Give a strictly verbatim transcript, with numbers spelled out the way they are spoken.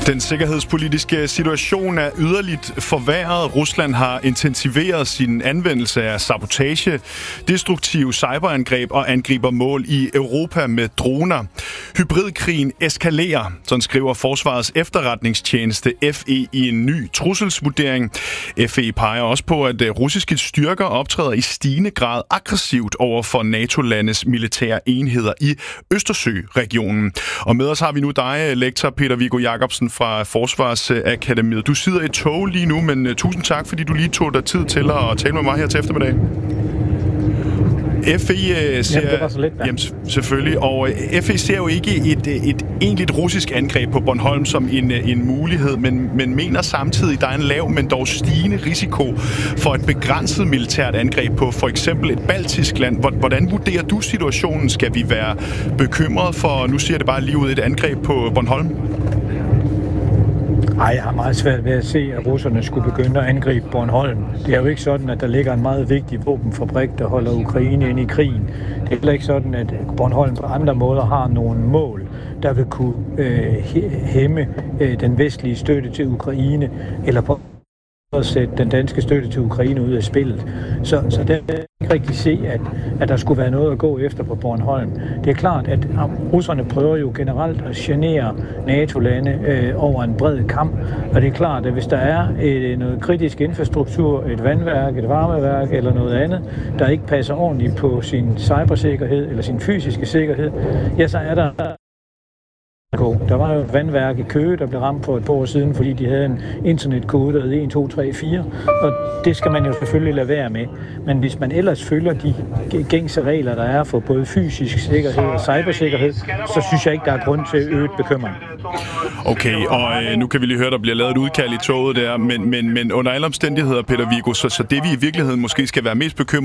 Den sikkerhedspolitiske situation er yderligt forværret. Rusland har intensiveret sin anvendelse af sabotage, destruktive cyberangreb og angriber mål i Europa med droner. Hybridkrigen eskalerer, sådan skriver Forsvarets efterretningstjeneste F E i en ny trusselsvurdering. F E peger også på, at russiske styrker optræder i stigende grad aggressivt over for NATO-landes militære enheder i Østersø-regionen. Og med os har vi nu dig, lektor Peter Viggo Jacobsen fra Forsvarsakademiet. Du sidder i tog lige nu, men uh, tusind tak, fordi du lige tog dig tid til at tale med mig her til eftermiddag. F E uh, ser, jamen, det var så lidt, ja. Jamen, selvfølgelig, og uh, F E ser jo ikke et, et egentligt russisk angreb på Bornholm som en, en mulighed, men, men mener samtidig, at der er en lav, men dog stigende risiko for et begrænset militært angreb på for eksempel et baltisk land. Hvordan vurderer du situationen? Skal vi være bekymret for, nu siger det bare lige ud, et angreb på Bornholm? Ej, jeg har meget svært ved at se, at russerne skulle begynde at angribe Bornholm. Det er jo ikke sådan, at der ligger en meget vigtig våbenfabrik, der holder Ukraine inde i krigen. Det er heller ikke sådan, at Bornholm på andre måder har nogle mål, der vil kunne øh, hæmme øh, den vestlige støtte til Ukraine, eller på at sætte den danske støtte til Ukraine ud af spillet. Så, så der er ikke rigtig se, at, at der skulle være noget at gå efter på Bornholm. Det er klart, at russerne prøver jo generelt at genere NATO-lande øh, over en bred kamp, og det er klart, at hvis der er et, noget kritisk infrastruktur, et vandværk, et varmeværk eller noget andet, der ikke passer ordentligt på sin cybersikkerhed eller sin fysiske sikkerhed, ja, så er der Der var jo et vandværk i Køge, der blev ramt for et par år siden, fordi de havde en internetkode, der hed et to tre fire, og det skal man jo selvfølgelig lade være med. Men hvis man ellers følger de gængse regler, der er for både fysisk sikkerhed og cybersikkerhed, så synes jeg ikke, der er grund til øget bekymring. Okay, og øh, nu kan vi lige høre, der bliver lavet et udkald i toget der, men, men, men under alle omstændigheder, Peter Viggo, så, så det vi i virkeligheden måske skal være mest bekymret